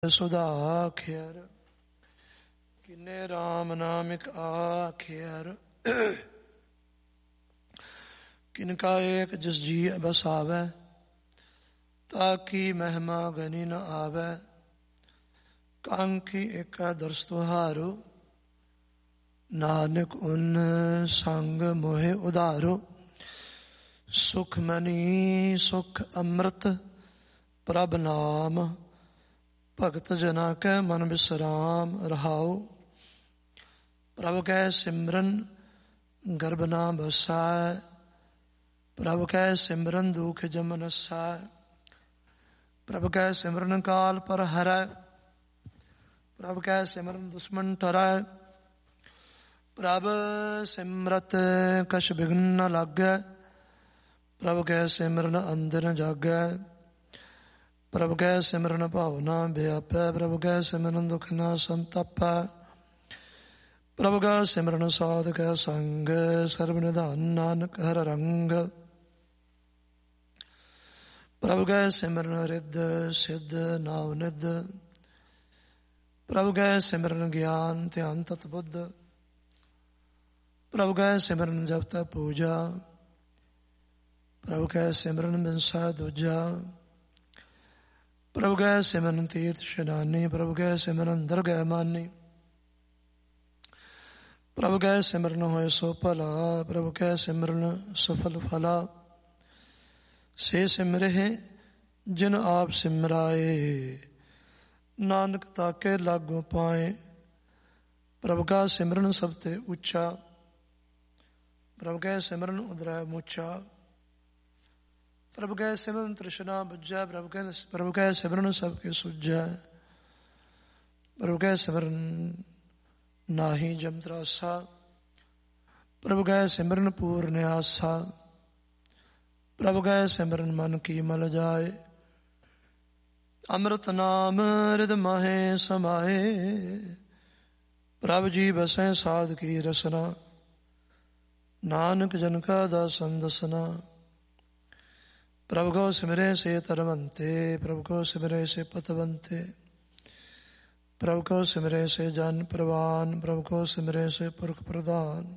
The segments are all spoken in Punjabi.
ਸੁਧਾ ਆਖਿਆਰ ਕਿਨੇ ਰਾਮ ਨਾਮਿਕ ਆਖਿਆਰ ਕਿਨਕਾ ਏਕ ਜਿਸ ਜੀ ਬਸ ਆਵੈ ਤਾਕੀ ਮਹਿਮਾ ਗਨੀ ਨ ਆਵੈ ਕਾਂਖੀ ਏਕਾ ਦਰਸ ਤੁਹਾਰੋ ਨਾਨਕ ਉਨ ਸੰਗ ਮੋਹਿ ਉਧਾਰੋ ਸੁਖ ਮਨੀ ਸੁਖ ਅੰਮ੍ਰਿਤ ਪ੍ਰਭ ਨਾਮ ਭਗਤ ਜਨਾ ਕੈ ਮਨ ਬਿਸਰਾਮ ਰਹਾਉ ਪ੍ਰਭ ਕੈ ਸਿਮਰਨ ਗਰਭ ਨਾ ਬਸਾਇ ਪ੍ਰਭ ਕੈ ਸਿਮਰਨ ਦੁਖ ਜਮ ਨਸਾਇ ਪ੍ਰਭ ਕੈ ਸਿਮਰਨ ਕਾਲ ਪਰ ਹਰੈ ਪ੍ਰਭ ਕੈ ਸਿਮਰਨ ਦੁਸ਼ਮਨ ਟਰੈ ਪ੍ਰਭ ਸਿਮਰਤ ਕਛ ਬਿਘਨ ਨ ਲਾਗੈ ਪ੍ਰਭ ਕੈ ਸਿਮਰਨ ਅੰਦਰ ਨ ਜਾਗੈ ਪ੍ਰਭ ਕੈ ਸਿਮਰਨ ਭਾਵਨਾ ਵਿਆਪੈ ਪ੍ਰਭ ਕੈ ਸਿਮਰਨ ਦੁਖ ਨਾ ਸੰਤਾਪੈ ਪ੍ਰਭ ਕੈ ਸਿਮਰਨ ਸਾਧ ਕੈ ਸੰਗ ਸਰਬ ਨਿਧਾਨ ਨਾਨਕ ਹਰ ਰੰਗ ਪ੍ਰਭ ਕੈ ਸਿਮਰਨ ਰਿੱਧ ਸਿੱਧ ਨਾਵ ਨਿਧ ਪ੍ਰਭ ਕੈ ਸਿਮਰਨ ਗਿਆਨ ਧਿਆਨ ਤਤ ਬੁੱਧ ਪ੍ਰਭ ਕੈ ਸਿਮਰਨ ਜਪ ਤਪ ਪੂਜਾ ਪ੍ਰਭ ਕੈ ਸਿਮਰਨ ਬਿਨਸਾ ਦੂਜਾ ਪ੍ਰਭ ਕੈ ਸਿਮਰਨ ਤੀਰਥ ਇਸ਼ਨਾਨੀ ਪ੍ਰਭ ਕੈ ਸਿਮਰਨ ਦਰਗਹਿ ਮਾਨੀ ਪ੍ਰਭ ਕੈ ਸਿਮਰਨ ਹੋਇ ਸੋ ਭਲਾ ਪ੍ਰਭ ਕੈ ਸਿਮਰਨ ਸਫਲ ਫਲਾ ਸੇ ਸਿਮਰਹਿ ਜਿਨ ਆਪ ਸਿਮਰਾਏ ਨਾਨਕ ਤਾਕੇ ਲਾਗੂ ਪਾਏ ਪ੍ਰਭ ਕਾ ਸਿਮਰਨ ਸਭ ਤੇ ਉੱਚਾ ਪ੍ਰਭ ਕੈ ਸਿਮਰਨ ਉਦਰੈ ਮੁੱਚਾ ਪ੍ਰਭ ਕੈ ਸਿਮਰਨ ਤ੍ਰਿਸ਼ਨਾ ਬੁਝੈ ਪ੍ਰਭ ਕੈ ਸਿਮਰਨ ਸਭ ਕੇ ਸੁਝੈ ਪ੍ਰਭ ਕੈ ਸਿਮਰਨ ਨਾਹੀ ਜਮ ਤਰਾਸਾ ਪ੍ਰਭ ਕੈ ਸਿਮਰਨ ਪੂਰਨ ਆਸਾ ਪ੍ਰਭ ਕੈ ਸਿਮਰਨ ਮਨ ਕੀ ਮਲ ਜਾਏ ਅੰਮ੍ਰਿਤ ਨਾਮ ਰਿਦ ਮਾਹੇ ਸਮਾਏ ਪ੍ਰਭ ਜੀ ਬਸੈ ਸਾਧ ਕੀ ਰਸਨਾ ਨਾਨਕ ਜਨ ਕਾ ਦਾਸਨ ਦਸਨਾ ਪ੍ਰਭ ਕੋ ਸਿਮਰੇ ਸੇ ਤਰਵੰਤੇ ਪ੍ਰਭ ਕੋ ਸਿਮਰੇ ਸੇ ਪਤਵੰਤੇ ਪ੍ਰਭ ਕੋ ਸਿਮਰੇ ਸੇ ਜਨ ਪ੍ਰਵਾਨ ਪ੍ਰਭ ਕੋ ਸਿਮਰੇ ਸੇ ਪੁਰਖ ਪ੍ਰਧਾਨ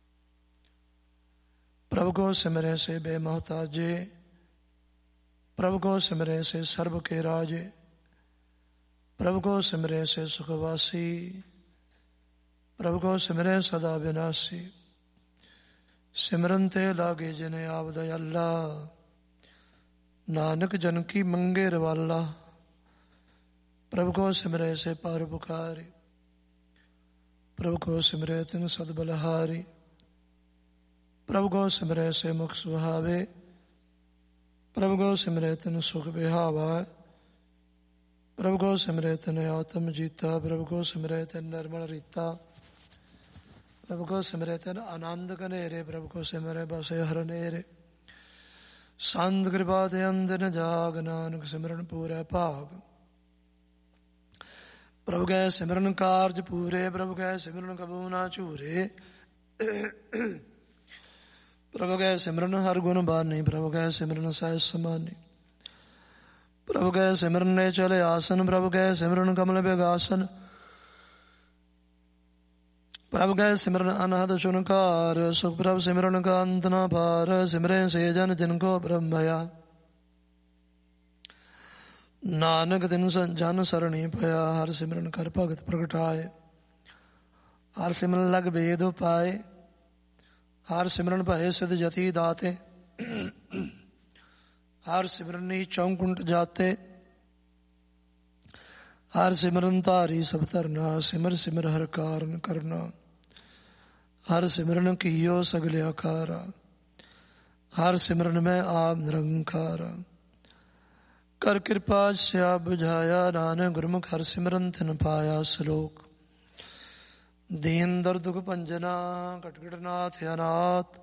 ਪ੍ਰਭ ਕੋ ਸਿਮਰੇ ਸੇ ਬੇਮਹਤਾਜੇ ਪ੍ਰਭ ਕੋ ਸਿਮਰੇ ਸੇ ਸਰਬ ਕੇ ਰਾਜੇ ਪ੍ਰਭ ਕੋ ਸਿਮਰੇ ਸੇ ਸੁਖਵਾਸੀ ਪ੍ਰਭ ਕੋ ਸਿਮਰੇ ਸਦਾ ਵਿਨਾਸੀ ਸਿਮਰਨ ਤੇ ਲਾਗੇ ਜਿਨ ਆਪ ਦਇਆਲਾ ਨਾਨਕ ਜਨ ਕੀ ਮੰਗੇ ਰਵਾਲਾ ਪ੍ਰਭ ਕੋ ਸਿਮਰੇ ਸੇ ਪਾਰ ਪੁਕਾਰੇ ਪ੍ਰਭ ਕੋ ਸਿਮਰੇ ਤਿਨ ਸਦ ਬਲਹਾਰੀ ਪ੍ਰਭ ਕੋ ਸਿਮਰੇ ਸੇ ਮੁਖ ਸੁਹਾਵੇ ਪ੍ਰਭ ਕੋ ਸਿਮਰੇ ਤਿਨ ਸੁਖ ਬਿਹਾਵਾ ਪ੍ਰਭ ਕੋ ਸਿਮਰੇ ਤਿਨ ਆਤਮ ਜੀਤਾ ਪ੍ਰਭ ਕੋ ਸਿਮਰੇ ਤਿਨ ਨਿਰਮਲ ਰੀਤਾ ਪ੍ਰਭ ਕੋ ਸਿਮਰੇ ਤਿਨ ਆਨੰਦ ਘਨੇਰੇ ਪ੍ਰਭ ਕੋ ਸਿਮਰੇ ਬਸੇ ਹਰ ਨੇਰੇ ਸੰਤ ਕਿਰਪਾ ਤੇ ਅੰਧ ਨ ਜਾਗ ਨਾਨਕ ਸਿਮਰਨ ਪੂਰੈ ਭਾਗ ਪ੍ਰਭ ਕੈ ਸਿਮਰਨ ਕਾਰਜ ਪੂਰੇ ਪ੍ਰਭ ਕੈ ਸਿਮਰਨ ਕਬੂ ਨਾ ਝੂਰੇ ਪ੍ਰਭ ਕੈ ਸਿਮਰਨ ਹਰ ਗੁਣ ਬਾਨੀ ਪ੍ਰਭ ਕੈ ਸਿਮਰਨ ਸਹਿਜ ਸਮਾਨੀ ਪ੍ਰਭ ਕੈ ਸਿਮਰਨ ਨੇ ਚਲੇ ਆਸਨ ਪ੍ਰਭ ਕੈ ਸਿਮਰਨ ਕਮਲ ਬਿਗਾਸਨ ਪ੍ਰਭ ਕੈ ਸਿਮਰਨ ਅਨਹਦ ਚੁਨਕਾਰ ਸੁਖ ਪ੍ਰਭ ਸਿਮਰਨ ਕਾ ਅੰਤ ਨਾ ਪਾਰ ਸਿਮਰੇ ਸੇ ਜਨ ਜਿਨ ਕੋ ਬ੍ਰਹਮਇਆ ਨਾਨਕ ਦਿਨ ਜਨ ਸਰਣੀ ਭਇਆ ਹਰ ਸਿਮਰਨ ਕਰ ਭਗਤ ਪ੍ਰਗਟਾਏ ਹਰ ਸਿਮਰਨ ਲਗ ਭੇਦ ਉਪਾਏ ਹਰ ਸਿਮਰਨ ਭਏ ਸਿਧ ਜਤੀ ਦਾਤੇ ਹਰ ਸਿਮਰਨੀ ਚੌਂਕੁੰਟ ਜਾਤੇ ਹਰ ਸਿਮਰਨ ਧਾਰੀ ਸਭ ਧਰਨਾ ਸਿਮਰ ਸਿਮਰ ਹਰ ਕਾਰਨ ਕਰਨਾ ਹਰ ਸਿਮਰਨ ਕੀਓ ਸਗਲ ਆਕਾਰਾ ਹਰ ਸਿਮਰਨ ਮੈਂ ਆਪ ਨਿਰੰਕਾਰਾ ਕਰ ਕਿਰਪਾ ਸਿਆ ਬੁਝਾਇਆ ਨਾਨਕ ਗੁਰਮੁਖ ਹਰ ਸਿਮਰਨ ਤਿਨ ਪਾਇਆ ਸਲੋਕ ਦੀਨ ਦਰਦ ਦੁਖ ਭੰਜਨਾ ਘਟ ਘਟ ਨਾਥ ਅਨਾਥ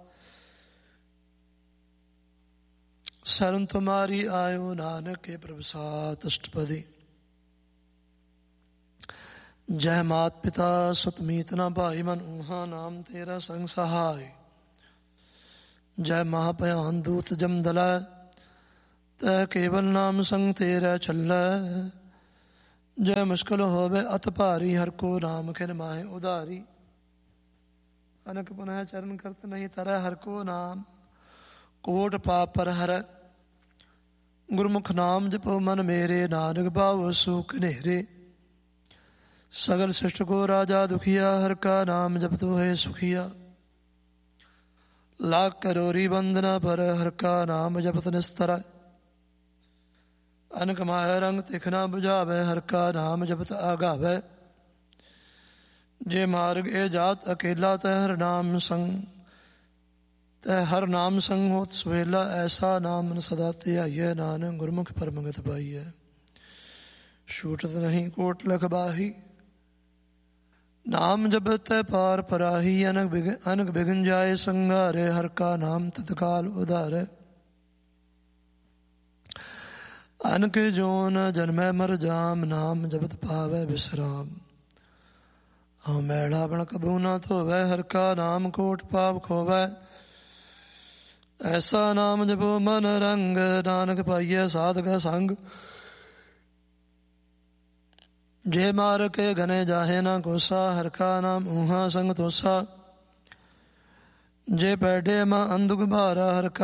ਸ਼ਰਨ ਤੁਮਾਰੀ ਆਇਓ ਨਾਨਕ ਕੇ ਪ੍ਰਭ ਸਾਤ ਅਸ਼ਟਪਦੀ ਜੈ ਮਾਤ ਪਿਤਾ ਸੁਤ ਮੀਤ ਨਾ ਭਾਈ ਮਨ ਊਹਾ ਨਾਮ ਤੇਰਾ ਸੰਗ ਸਹਾਇ ਜੈ ਮਹਾ ਭਿਆਨ ਦੂਤ ਜਮ ਦਲਾ ਤੈ ਕੇਵਲ ਨਾਮ ਸੰਗ ਤੇਰਾ ਚੱਲੈ ਜੈ ਮੁਸ਼ਕਿਲ ਹੋਵੇ ਅਤ ਭਾਰੀ, ਹਰ ਕੋ ਨਾਮ ਖਿਨ ਮਾਹੇ ਉਧਾਰੀ। ਅਨਕ ਪੁਨਹ ਚਰਨ ਕਰਤ ਨਹੀਂ ਤਰੈ, ਹਰ ਕੋ ਨਾਮ ਕੋਟ ਪਾਪ ਪਰ ਹਰੈ। ਗੁਰਮੁਖ ਨਾਮ ਜਪੋ ਮਨ ਮੇਰੇ, ਨਾਨਕ ਭਾਵ ਸੂਖ ਨੇਰੇ। ਸਗਲ ਸ੍ਰਿਸ਼ਟ ਕੋ ਰਾਜਾ ਦੁਖੀਆ, ਹਰ ਕਾ ਨਾਮ ਜਪਤੁ ਹੈ ਸੁਖੀਆ। ਲਾਖ ਕਰੋਰੀ ਬੰਦਨਾ ਪਰ, ਹਰ ਕਾ ਨਾਮ ਜਪਤ ਨਿਸਤਰੈ। ਅਨਕ ਮਾਇਆ ਰੰਗ ਤਿਖ ਨਾ ਬੁਝਾਵੈ, ਹਰ ਕਾ ਨਾਮ ਜਪਤ ਆਗਾਵੈ। ਜੇ ਮਾਰਗ ਇਹ ਜਾਤ ਅਕੇਲਾ, ਤੈ ਹਰ ਨਾਮ ਸੰਗ ਤੈ ਹਰ ਨਾਮ ਸੰਗ ਹੋਤ ਸੁਹੇਲਾ। ਐਸਾ ਨਾਮ ਮਨ ਸਦਾ ਧਿਆਈਐ, ਨਾਨਕ ਗੁਰਮੁਖ ਪਰਮਗਤ ਪਾਈਐ। ਛੂਟਤ ਨਹੀਂ ਕੋਟ ਲਖ ਬਾਹੀ, ਨਾਮ ਜਪਤ ਪਾਰ ਪਰਾਹੀ। ਅਨਕ ਬਿਗਨ ਜਾਏ ਸੰਘਾਰੇ, ਹਰ ਕਾ ਨਾਮ ਤਤਕਾਲ ਉਧਾਰੈ। ਅਨਕ ਜੋ ਨ ਜਨਮੈ ਮਰ ਜਾਮ, ਨਾਮ ਜਪਤ ਪਾਵੈ ਬਿਸਰਾਮ। ਹਉ ਮੈਲਾ ਬਣ ਕਬੂ ਨਾ ਧੋਵੈ, ਹਰ ਕਾ ਨਾਮ ਕੋਟ ਪਾਪ ਖੋਵੈ। ਐਸਾ ਨਾਮ ਜਪੋ ਮਨ ਰੰਗ, ਨਾਨਕ ਪਾਈਐ ਸਾਧਕ ਸੰਗ। ਜੇ ਮਾਰ ਕੇ ਗਨੇ ਜਾਹੇ ਨਾ ਕੋਸਾ, ਹਰ ਕਾ ਨਾਮ ਊਹਾ ਸੰਗ ਤੋਸਾ। ਜੇ ਪੈਡੇ ਮਾ ਅੰਧੁਕ ਭਾਰਾ, ਹਰ